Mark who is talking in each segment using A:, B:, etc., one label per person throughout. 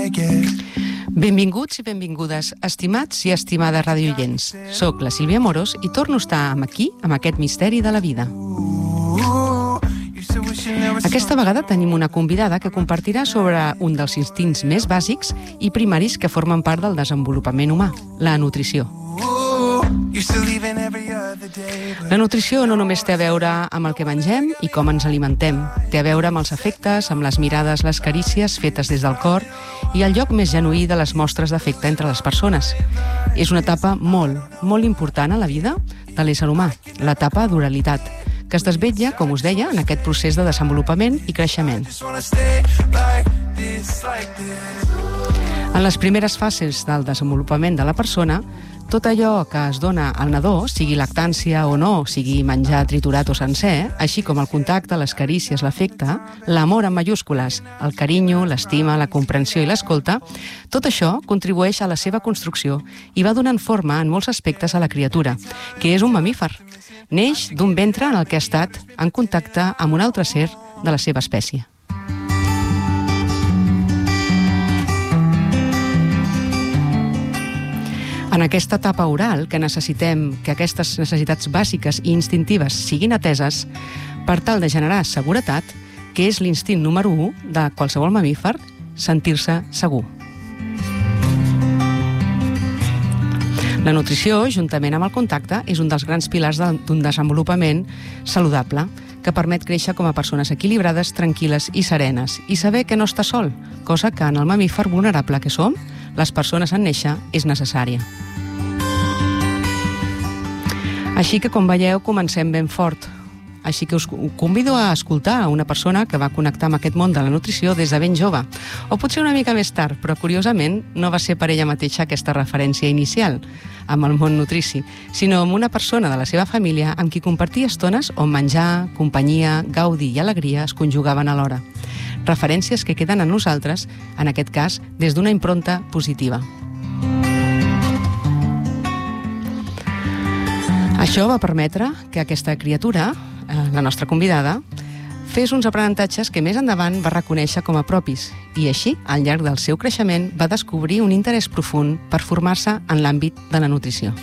A: Benvinguts i benvingudes, estimats i estimades radioients. Soc la Sílvia Moros i torno a estar aquí, amb aquest misteri de la vida. Aquesta vegada tenim una convidada que compartirà sobre un dels instints més bàsics i primaris que formen part del desenvolupament humà, la nutrició. La nutrició no només té a veure amb el que mengem i com ens alimentem, té a veure amb els afectes, amb les mirades, les carícies fetes des del cor i el lloc més genuí de les mostres d'afecte entre les persones. És una etapa molt important a la vida de l'ésser humà, l'etapa d'oralitat, que es desvetlla, com us deia, en aquest procés de desenvolupament i creixement. En les primeres fases del desenvolupament de la persona, tot allò que es dona al nadó, sigui lactància o no, sigui menjar triturat o sencer, així com el contacte, les carícies, l'afecte, l'amor en majúscules, el carinyo, l'estima, la comprensió i l'escolta, tot això contribueix a la seva construcció i va donant forma en molts aspectes a la criatura, que és un mamífer. Neix d'un ventre en el que ha estat en contacte amb un altre ser de la seva espècie. En aquesta etapa oral, que necessitem que aquestes necessitats bàsiques i instintives siguin ateses per tal de generar seguretat, que és l'instint número 1 de qualsevol mamífer, sentir-se segur. La nutrició, juntament amb el contacte, és un dels grans pilars d'un desenvolupament saludable que permet créixer com a persones equilibrades, tranquil·les i serenes i saber que no està sol, cosa que en el mamífer vulnerable que som, les persones en néixer, és necessària. Així que, com veieu, comencem ben fort. Així que us convido a escoltar una persona que va connectar amb aquest món de la nutrició des de ben jove, o potser una mica més tard, però curiosament no va ser per ella mateixa aquesta referència inicial amb el món nutrici, sinó amb una persona de la seva família amb qui compartir estones on menjar, companyia, gaudi i alegria es conjugaven alhora. Referències que queden en nosaltres, en aquest cas, des d'una impronta positiva. Això va permetre que aquesta criatura, la nostra convidada, fes uns aprenentatges que més endavant va reconèixer com a propis i així, al llarg del seu creixement, va descobrir un interès profund per formar-se en l'àmbit de la nutrició.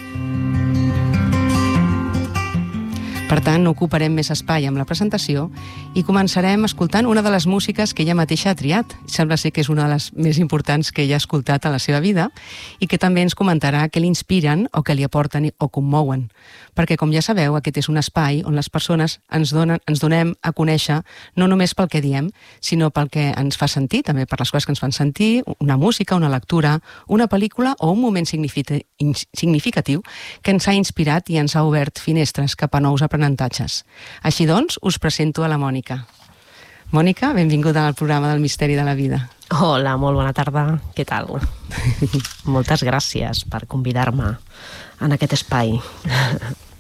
A: Per tant, no ocuparem més espai amb la presentació i començarem escoltant una de les músiques que ella mateixa ha triat. Sembla ser que és una de les més importants que ella ha escoltat a la seva vida i que també ens comentarà què l'inspiren o què li aporten o commouen. Perquè, com ja sabeu, aquest és un espai on les persones ens donem a conèixer no només pel que diem, sinó pel que ens fa sentir, també per les coses que ens fan sentir, una música, una lectura, una pel·lícula o un moment significatiu que ens ha inspirat i ens ha obert finestres cap a nous aprenentatges. Així doncs, us presento a la Mònica. Mònica, benvinguda al programa del Misteri de la Vida.
B: Hola, molt bona tarda. Què tal? Moltes gràcies per convidar-me en aquest espai.